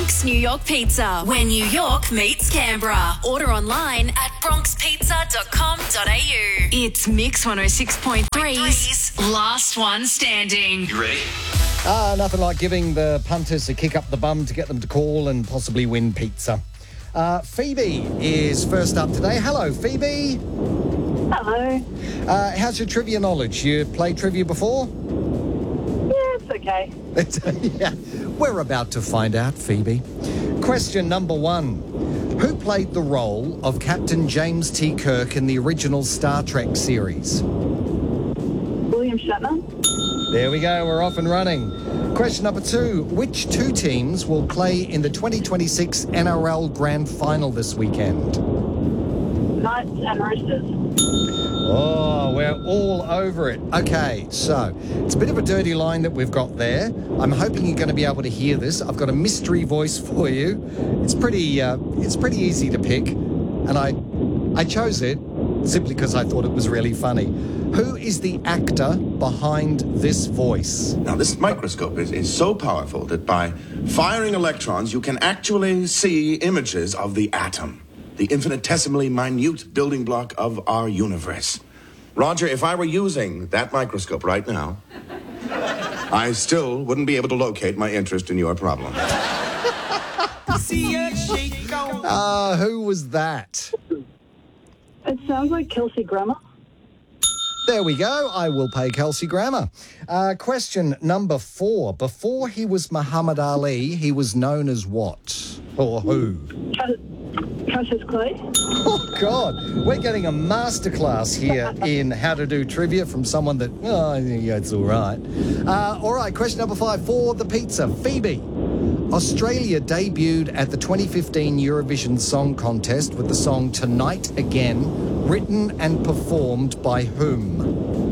Bronx, New York Pizza, where New York meets Canberra. Order online at bronxpizza.com.au. It's Mix 106.3's Last One Standing. You ready? Nothing like giving the punters a kick up the bum to get them to call and possibly win pizza. Phoebe is first up today. Hello, Phoebe. Hello. How's your trivia knowledge? You played trivia before? Yeah, it's okay. Yeah, we're about to find out, Phoebe. Question number 1. Who played the role of Captain James T. Kirk in the original Star Trek series? William Shatner. There we go, we're off and running. Question number 2. Which two teams will play in the 2026 NRL Grand Final this weekend? Knights and Roosters. Oh, we're all over it. Okay, so it's a bit of a dirty line that we've got there. I'm hoping you're going to be able to hear this. I've got a mystery voice for you. It's pretty easy to pick, and I chose it simply because I thought it was really funny. Who is the actor behind this voice? Now, this microscope is so powerful that by firing electrons, you can actually see images of the atom, the infinitesimally minute building block of our universe. Roger, if I were using that microscope right now, I still wouldn't be able to locate my interest in your problem. Who was that? It sounds like Kelsey Grammer. There we go. I will pay Kelsey Grammer. Question number 4. Before he was Muhammad Ali, he was known as what? Or who? Cassius Clay. Oh, God. We're getting a masterclass here in how to do trivia from someone that, yeah, it's all right. All right, question number 5 for the pizza. Phoebe. Australia debuted at the 2015 Eurovision Song Contest with the song Tonight Again, written and performed by whom?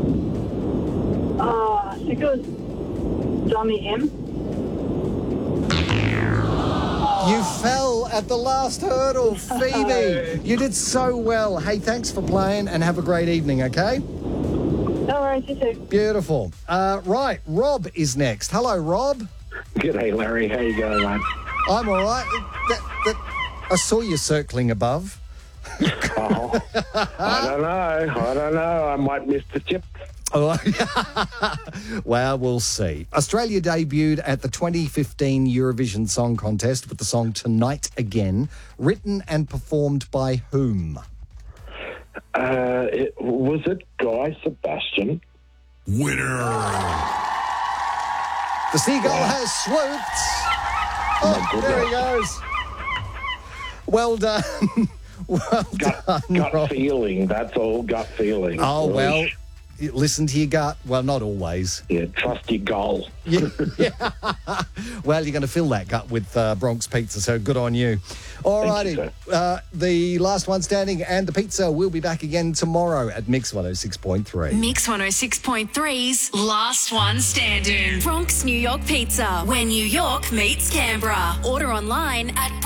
I think it was Donny M. You fell at the last hurdle, Phoebe. You did so well. Hey, thanks for playing and have a great evening, okay? No worries, you too. Beautiful. Right, Rob is next. Hello, Rob. G'day, Larry. How you going, mate? I'm all right. I saw you circling above. Oh, I don't know. I might miss the chip. Oh, well, we'll see. Australia debuted at the 2015 Eurovision Song Contest with the song Tonight Again, written and performed by whom? Was it Guy Sebastian? Winner. The seagull has swooped. Oh, there he goes. Well done. Well done, Gut Rob. feeling, that's all, gut feeling. Oh, well, listen to your gut. Well, not always. Yeah, trust your goal. Yeah. Well, you're going to fill that gut with Bronx Pizza, so good on you. All righty. The last one standing and the pizza will be back again tomorrow at Mix 106.3. Mix 106.3's Last One Standing. Bronx, New York Pizza, where New York meets Canberra. Order online at